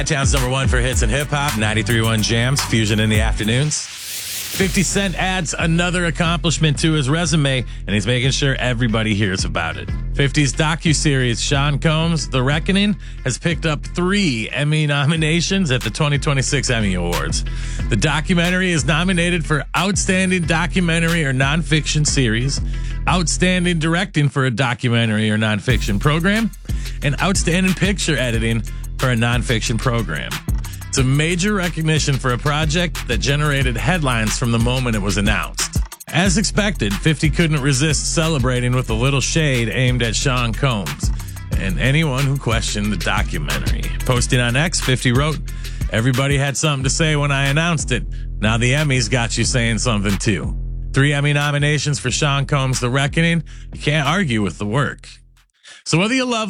Town's #1 for hits and hip hop, 93.1 Jams, Fusion in the afternoons. 50 Cent adds another accomplishment to his resume, and he's making sure everybody hears about it. 50's docuseries Sean Combs, The Reckoning, has picked up 3 Emmy nominations at the 2026 Emmy Awards. The documentary is nominated for Outstanding Documentary or Nonfiction Series, Outstanding Directing for a Documentary or Nonfiction Program, and Outstanding Picture Editing for a Nonfiction Program. It's a major recognition for a project that generated headlines from the moment it was announced. As expected, 50 couldn't resist celebrating with a little shade aimed at Sean Combs and anyone who questioned the documentary. Posting on X, 50 wrote, "Everybody had something to say when I announced it. Now the Emmys got you saying something too." 3 Emmy nominations for Sean Combs' The Reckoning. You can't argue with the work. So whether you love